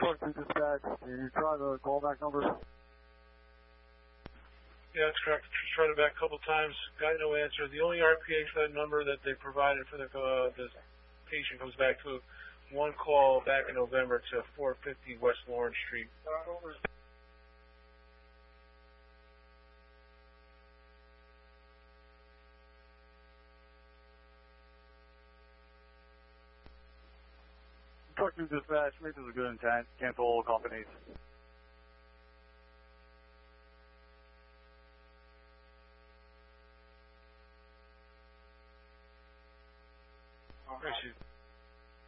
Truck to dispatch. You try the callback number? Yeah, that's correct. Tried it back a couple times. Got no answer. The only RPA for that number that they provided for the patient comes back to one call back in November to 450 West Lawrence Street. Truck to dispatch. Maybe there's a good intent. Cancel all companies. Appreciate it.